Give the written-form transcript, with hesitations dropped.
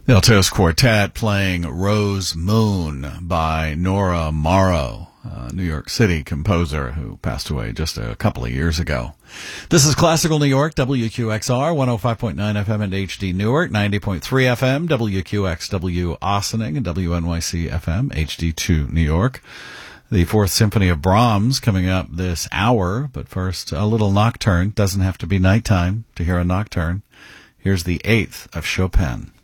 The Altos Quartet playing Rose Moon by Nora Morrow, a New York City composer who passed away just a couple of years ago. This is Classical New York, WQXR, 105.9 FM and HD Newark, 90.3 FM, WQXW Ossining, and WNYC FM, HD2 New York. The Fourth Symphony of Brahms coming up this hour, but first a little nocturne. Doesn't have to be nighttime to hear a nocturne. Here's the Eighth of Chopin.